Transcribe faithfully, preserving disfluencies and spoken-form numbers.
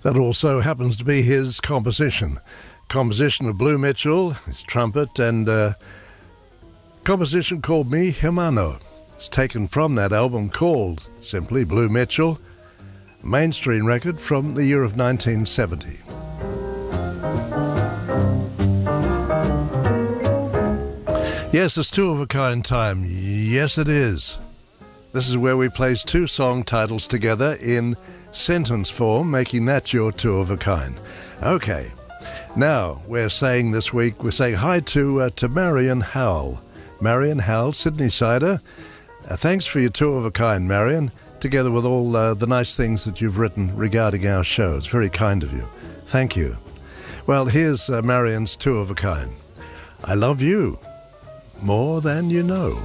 That also happens to be his composition. Composition of Blue Mitchell, his trumpet, and a composition called Mi Hermano. It's taken from that album called simply Blue Mitchell, a mainstream record from the year of nineteen seventy. Yes, it's two of a kind time. Yes, it is. This is where we place two song titles together in sentence form, making that your two of a kind. Okay, now we're saying this week, we're saying hi to uh, to Marion Howell. Marion Howell, Sydney Sider. Uh, thanks for your two of a kind, Marion, together with all uh, the nice things that you've written regarding our show. It's very kind of you. Thank you. Well, here's uh, Marion's two of a kind. I love you more than you know.